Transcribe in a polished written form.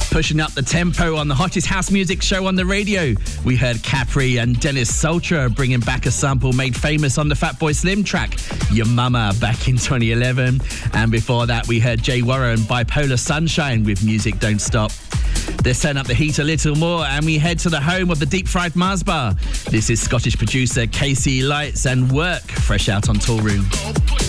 Pushing up the tempo on the hottest house music show on the radio, we heard Capri and Dennis Sultra bringing back a sample made famous on the Fatboy Slim track, Your Mama, back in 2011. And before that, we heard Jay Warren and Bipolar Sunshine with Music Don't Stop. Let's turn up the heat a little more and we head to the home of the deep fried Mars bar. This is Scottish producer Casey Lights and Work, fresh out on Toolroom.